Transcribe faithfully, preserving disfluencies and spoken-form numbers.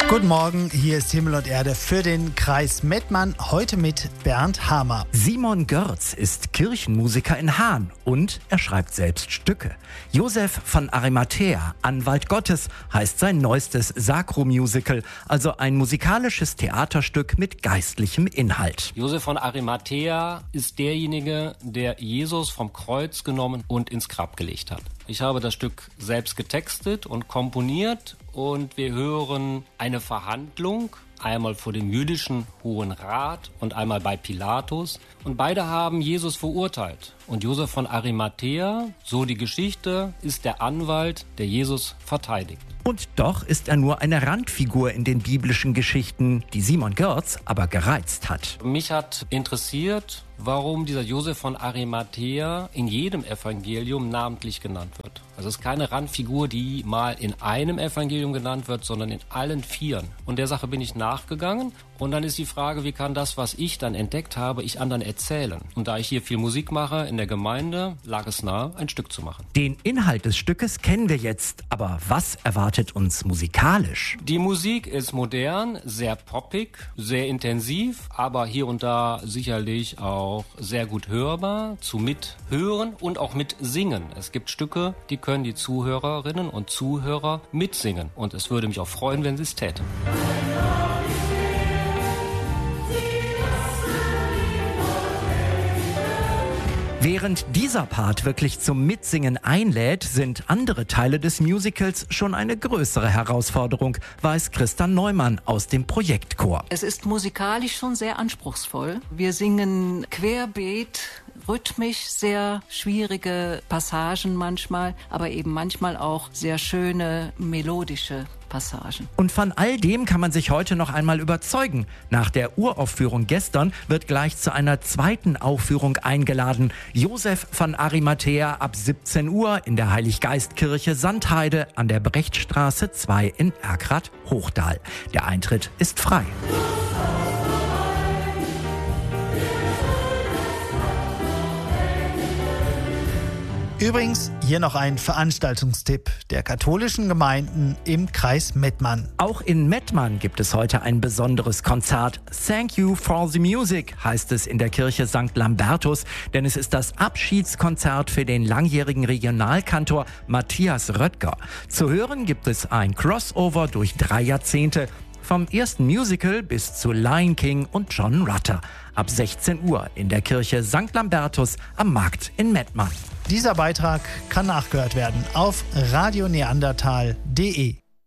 Guten Morgen, hier ist Himmel und Erde für den Kreis Mettmann, heute mit Bernd Hamer. Simon Görz ist Kirchenmusiker in Hahn und er schreibt selbst Stücke. Josef von Arimathea, Anwalt Gottes, heißt sein neuestes Sacro-Musical, also ein musikalisches Theaterstück mit geistlichem Inhalt. Josef von Arimathea ist derjenige, der Jesus vom Kreuz genommen und ins Grab gelegt hat. Ich habe das Stück selbst getextet und komponiert und wir hören eine Verhandlung, einmal vor dem jüdischen Hohen Rat und einmal bei Pilatus. Und beide haben Jesus verurteilt. Und Josef von Arimathea, so die Geschichte, ist der Anwalt, der Jesus verteidigt. Und doch ist er nur eine Randfigur in den biblischen Geschichten, die Simon Görz aber gereizt hat. Mich hat interessiert, warum dieser Josef von Arimathea in jedem Evangelium namentlich genannt wird. Also es ist keine Randfigur, die mal in einem Evangelium genannt wird, sondern in allen vieren. Und der Sache bin ich nachgegangen. Und dann ist die Frage, wie kann das, was ich dann entdeckt habe, ich anderen erzählen? Und da ich hier viel Musik mache in der Gemeinde, lag es nahe, ein Stück zu machen. Den Inhalt des Stückes kennen wir jetzt, aber was erwartet uns musikalisch? Die Musik ist modern, sehr poppig, sehr intensiv, aber hier und da sicherlich auch sehr gut hörbar, zu mithören und auch mitsingen. Es gibt Stücke, die können die Zuhörerinnen und Zuhörer mitsingen. Und es würde mich auch freuen, wenn sie es täten. Während dieser Part wirklich zum Mitsingen einlädt, sind andere Teile des Musicals schon eine größere Herausforderung, weiß Christa Neumann aus dem Projektchor. Es ist musikalisch schon sehr anspruchsvoll. Wir singen querbeet, rhythmisch sehr schwierige Passagen manchmal, aber eben manchmal auch sehr schöne melodische Passagen. Und von all dem kann man sich heute noch einmal überzeugen. Nach der Uraufführung gestern wird gleich zu einer zweiten Aufführung eingeladen. Josef von Arimathea ab siebzehn Uhr in der Heiliggeistkirche Sandheide an der Brechtstraße zwei in Erkrath-Hochdahl. Der Eintritt ist frei. Übrigens hier noch ein Veranstaltungstipp der katholischen Gemeinden im Kreis Mettmann. Auch in Mettmann gibt es heute ein besonderes Konzert. Thank you for the music heißt es in der Kirche Sankt Lambertus, denn es ist das Abschiedskonzert für den langjährigen Regionalkantor Matthias Röttger. Zu hören gibt es ein Crossover durch drei Jahrzehnte. Vom ersten Musical bis zu Lion King und John Rutter. Ab sechzehn Uhr in der Kirche Sankt Lambertus am Markt in Mettmann. Dieser Beitrag kann nachgehört werden auf radioneandertal punkt de.